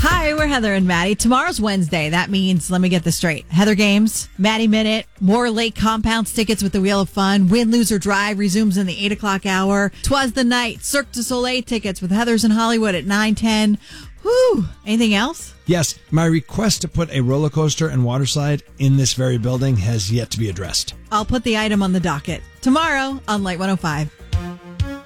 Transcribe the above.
Hi, we're Heather and Maddie. Tomorrow's Wednesday. That means, let me get this straight, Heather Games, Maddie Minute, more Lake Compounds tickets with the Wheel of Fun, Win, Lose, or Drive resumes in the 8 o'clock hour, 'Twas the Night, Cirque du Soleil tickets with Heather's in Hollywood at 9:10. Whew. Anything else? Yes, my request to put a roller coaster and water slide in this very building has yet to be addressed. I'll put the item on the docket tomorrow on Light 105.